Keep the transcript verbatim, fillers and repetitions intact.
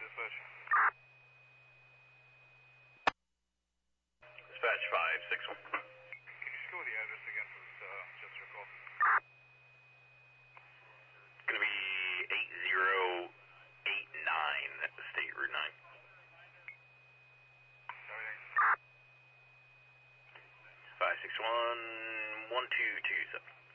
dispatch. Dispatch five six one. Go with the address again for this, uh, just your call. It's going to be eight zero eight nine State Route nine. Everything. five six one one two two seven.